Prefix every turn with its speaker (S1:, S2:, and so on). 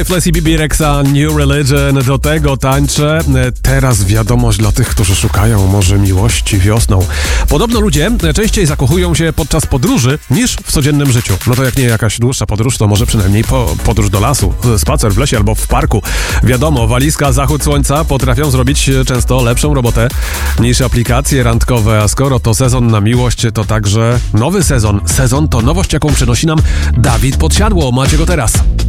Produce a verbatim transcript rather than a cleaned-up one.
S1: Flashy B B Rexa, New Religion, do tego tańczę. Teraz wiadomość dla tych, którzy szukają może miłości wiosną. Podobno ludzie częściej zakochują się podczas podróży niż w codziennym życiu. No to jak nie jakaś dłuższa podróż, to może przynajmniej po, podróż do lasu, spacer w lesie albo w parku. Wiadomo, walizka, zachód słońca potrafią zrobić często lepszą robotę niż aplikacje randkowe, a skoro to sezon na miłość, to także nowy sezon. Sezon to nowość, jaką przynosi nam Dawid Podsiadło. Macie go teraz.